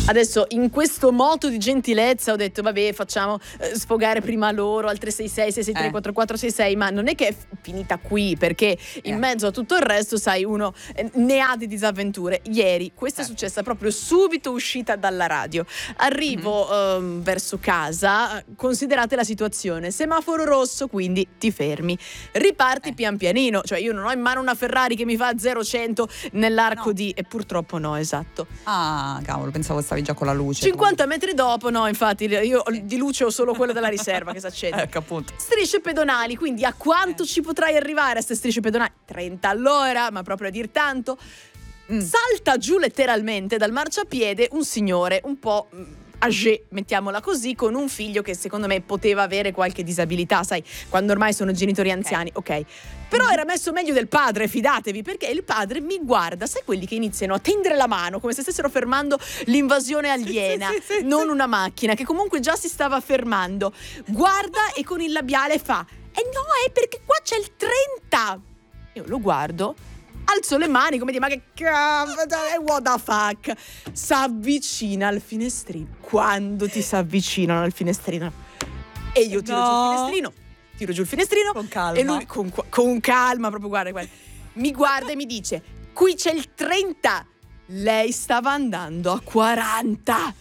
Adesso in questo moto di gentilezza ho detto vabbè, facciamo sfogare prima loro al 366 663 4466, ma non è che è finita qui, perché in mezzo a tutto il resto, sai, uno ne ha di disavventure. Ieri questa è successa proprio subito uscita dalla radio. Arrivo verso casa, considerate la situazione: semaforo rosso, quindi ti fermi, riparti pian pianino, cioè io non ho in mano una Ferrari che mi fa 0-100 nell'arco di, e purtroppo no, esatto. Ah, cavolo, pensavo stavi già con la luce. 50 metri dopo, no, infatti io di luce ho solo quella della riserva che si accende. Ecco, appunto. Strisce pedonali, quindi a quanto ci potrai arrivare a queste strisce pedonali? 30 all'ora, ma proprio a dir tanto. Salta giù letteralmente dal marciapiede un signore un po' âgé, mettiamola così, con un figlio che secondo me poteva avere qualche disabilità, sai, quando ormai sono genitori anziani, ok. Però era messo meglio del padre, fidatevi, perché il padre mi guarda, sai quelli che iniziano a tendere la mano come se stessero fermando l'invasione aliena, non una macchina, che comunque già si stava fermando. Guarda e con il labiale fa: no, è perché qua c'è il 30. Io lo guardo, alzo le mani come dire: ma che what the fuck. S'avvicina al finestrino. Quando ti si avvicinano al finestrino e io tiro giù il finestrino con calma. e lui con calma, proprio guarda, mi guarda e mi dice: qui c'è il 30. Lei stava andando a 40.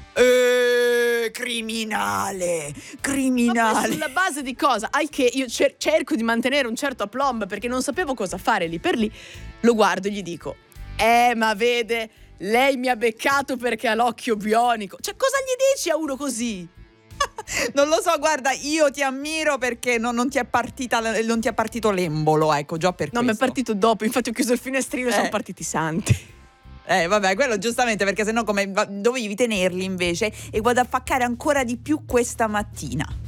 Criminale. Ma poi sulla base di cosa? Al che io cerco di mantenere un certo aplomb, perché non sapevo cosa fare lì per lì. Lo guardo e gli dico: ma vede, lei mi ha beccato perché ha l'occhio bionico. Cioè, cosa gli dici a uno così? Non lo so, guarda, io ti ammiro perché non ti è partito l'embolo, ecco, già per questo. No, mi è partito dopo, infatti ho chiuso il finestrino e sono partiti i santi. Vabbè, quello giustamente, perché sennò come dovevi tenerli invece, e vado a faccare ancora di più questa mattina.